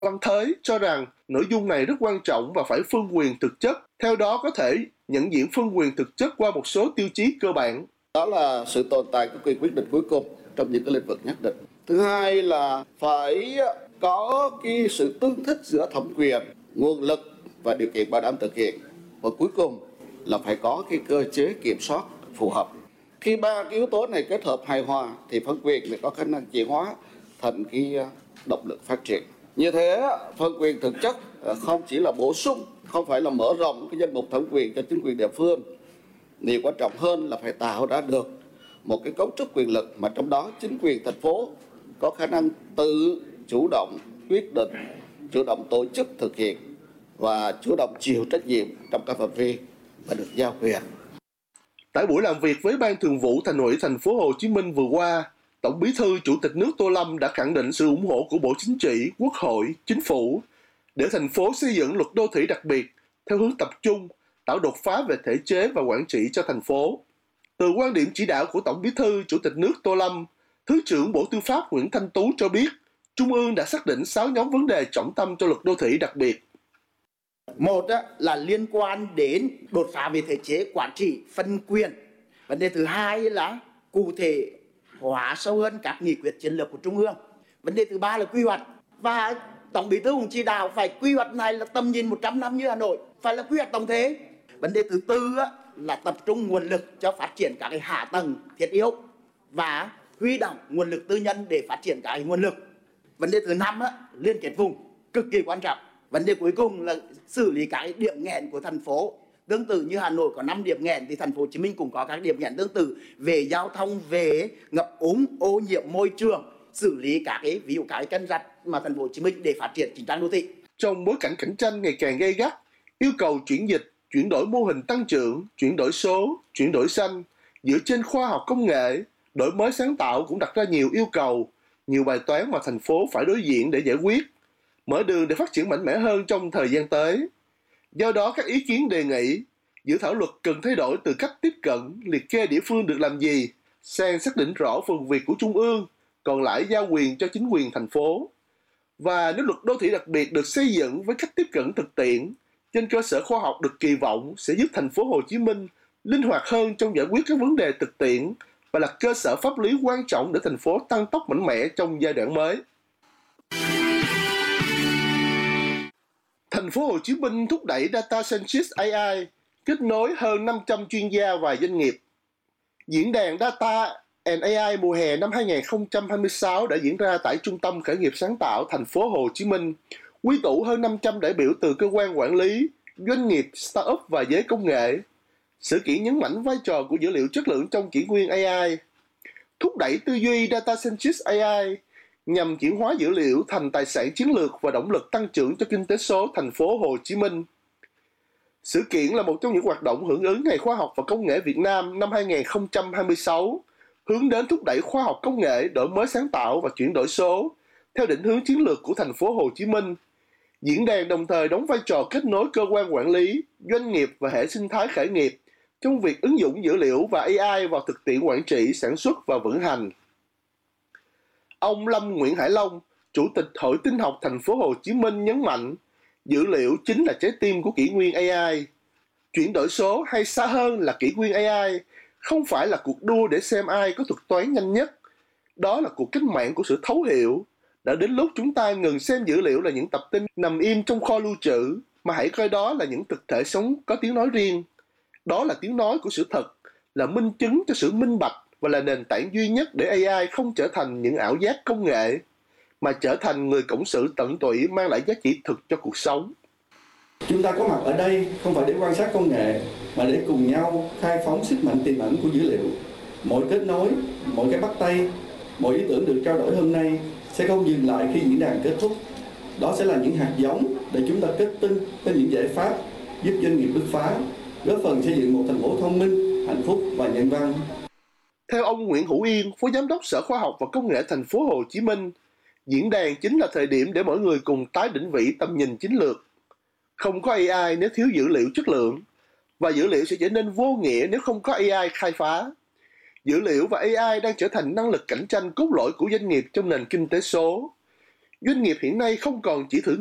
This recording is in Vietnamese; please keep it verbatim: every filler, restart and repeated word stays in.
Văn Thới cho rằng nội dung này rất quan trọng và phải phân quyền thực chất. Theo đó có thể nhận diện phân quyền thực chất qua một số tiêu chí cơ bản. Đó là sự tồn tại của quyền quyết định cuối cùng trong những cái lĩnh vực nhất định. Thứ hai là phải có cái sự tương thích giữa thẩm quyền, nguồn lực và điều kiện bảo đảm thực hiện. Và cuối cùng là phải có cái cơ chế kiểm soát phù hợp. Khi ba cái yếu tố này kết hợp hài hòa thì phân quyền mới có khả năng chuyển hóa thành cái động lực phát triển. Như thế, phân quyền thực chất không chỉ là bổ sung, không phải là mở rộng cái danh mục thẩm quyền cho chính quyền địa phương. Điều quan trọng hơn là phải tạo ra được một cái cấu trúc quyền lực mà trong đó chính quyền thành phố có khả năng tự chủ động quyết định, chủ động tổ chức thực hiện và chủ động chịu trách nhiệm trong các phạm vi và được giao quyền. Tại buổi làm việc với Ban Thường vụ Thành ủy Thành phố Hồ Chí Minh vừa qua, Tổng Bí thư Chủ tịch nước Tô Lâm đã khẳng định sự ủng hộ của Bộ Chính trị, Quốc hội, Chính phủ để thành phố xây dựng luật đô thị đặc biệt theo hướng tập trung, tạo đột phá về thể chế và quản trị cho thành phố. Từ quan điểm chỉ đạo của Tổng Bí thư Chủ tịch nước Tô Lâm, Thứ trưởng Bộ Tư pháp Nguyễn Thanh Tú cho biết, Trung ương đã xác định sáu nhóm vấn đề trọng tâm cho luật đô thị đặc biệt. Một là liên quan đến đột phá về thể chế, quản trị, phân quyền. Vấn đề thứ hai là cụ thể hóa sâu hơn các nghị quyết chiến lược của Trung ương. Vấn đề thứ ba là quy hoạch. Và Tổng Bí thư cũng chỉ đạo phải quy hoạch này là tầm nhìn một trăm năm như Hà Nội, phải là quy hoạch tổng thể. Vấn đề thứ tư là tập trung nguồn lực cho phát triển các cái hạ tầng thiết yếu và huy động nguồn lực tư nhân để phát triển các cái nguồn lực. Vấn đề thứ năm liên kết vùng cực kỳ quan trọng. Vấn đề cuối cùng là xử lý các điểm nghẽn của thành phố. Tương tự như Hà Nội có năm điểm nghẽn thì thành phố Hồ Chí Minh cũng có các điểm nghẽn tương tự về giao thông, về ngập úng, ô nhiễm môi trường, xử lý các cái ví dụ các cái kênh rạch mà thành phố Hồ Chí Minh để phát triển chỉnh trang đô thị. Trong bối cảnh cạnh tranh ngày càng gay gắt, yêu cầu chuyển dịch, chuyển đổi mô hình tăng trưởng, chuyển đổi số, chuyển đổi xanh dựa trên khoa học công nghệ, đổi mới sáng tạo cũng đặt ra nhiều yêu cầu, nhiều bài toán mà thành phố phải đối diện để giải quyết, mở đường để phát triển mạnh mẽ hơn trong thời gian tới. Do đó các ý kiến đề nghị dự thảo luật cần thay đổi từ cách tiếp cận, liệt kê địa phương được làm gì, sang xác định rõ phần việc của Trung ương, còn lại giao quyền cho chính quyền thành phố. Và nếu luật đô thị đặc biệt được xây dựng với cách tiếp cận thực tiễn, trên cơ sở khoa học được kỳ vọng sẽ giúp thành phố Hồ Chí Minh linh hoạt hơn trong giải quyết các vấn đề thực tiễn và là cơ sở pháp lý quan trọng để thành phố tăng tốc mạnh mẽ trong giai đoạn mới. Thành phố Hồ Chí Minh thúc đẩy Data Scientist a i, kết nối hơn năm trăm chuyên gia và doanh nghiệp. Diễn đàn Data and a i mùa hè năm hai không hai sáu đã diễn ra tại Trung tâm Khởi nghiệp sáng tạo Thành phố Hồ Chí Minh, quy tụ hơn năm trăm đại biểu từ cơ quan quản lý, doanh nghiệp, startup và giới công nghệ. Sự kiện nhấn mạnh vai trò của dữ liệu chất lượng trong kỷ nguyên a i, thúc đẩy tư duy Data Scientist a i nhằm chuyển hóa dữ liệu thành tài sản chiến lược và động lực tăng trưởng cho kinh tế số thành phố Hồ Chí Minh. Sự kiện là một trong những hoạt động hưởng ứng Ngày Khoa học và Công nghệ Việt Nam năm hai không hai sáu, hướng đến thúc đẩy khoa học công nghệ, đổi mới sáng tạo và chuyển đổi số theo định hướng chiến lược của thành phố Hồ Chí Minh. Diễn đàn đồng thời đóng vai trò kết nối cơ quan quản lý, doanh nghiệp và hệ sinh thái khởi nghiệp trong việc ứng dụng dữ liệu và a i vào thực tiễn quản trị, sản xuất và vận hành. Ông Lâm Nguyễn Hải Long, Chủ tịch Hội Tin học Thành phố Hồ Chí Minh nhấn mạnh, dữ liệu chính là trái tim của kỷ nguyên a i. Chuyển đổi số hay xa hơn là kỷ nguyên a i không phải là cuộc đua để xem ai có thuật toán nhanh nhất. Đó là cuộc cách mạng của sự thấu hiểu. Đã đến lúc chúng ta ngừng xem dữ liệu là những tập tin nằm im trong kho lưu trữ, mà hãy coi đó là những thực thể sống có tiếng nói riêng. Đó là tiếng nói của sự thật, là minh chứng cho sự minh bạch và là nền tảng duy nhất để a i không trở thành những ảo giác công nghệ, mà trở thành người cộng sự tận tụy mang lại giá trị thực cho cuộc sống. Chúng ta có mặt ở đây không phải để quan sát công nghệ, mà để cùng nhau khai phóng sức mạnh tiềm ẩn của dữ liệu. Mỗi kết nối, mỗi cái bắt tay, mỗi ý tưởng được trao đổi hôm nay sẽ không dừng lại khi diễn đàn kết thúc. Đó sẽ là những hạt giống để chúng ta kết tinh với những giải pháp giúp doanh nghiệp bứt phá, góp phần xây dựng một thành phố thông minh, hạnh phúc và nhân văn. Theo ông Nguyễn Hữu Yên, Phó Giám đốc Sở Khoa học và Công nghệ Thành phố Hồ Chí Minh, diễn đàn chính là thời điểm để mỗi người cùng tái định vị tầm nhìn chiến lược. Không có a i nếu thiếu dữ liệu chất lượng, và dữ liệu sẽ trở nên vô nghĩa nếu không có a i khai phá. Dữ liệu và a i đang trở thành năng lực cạnh tranh cốt lõi của doanh nghiệp trong nền kinh tế số. Doanh nghiệp hiện nay không còn chỉ thử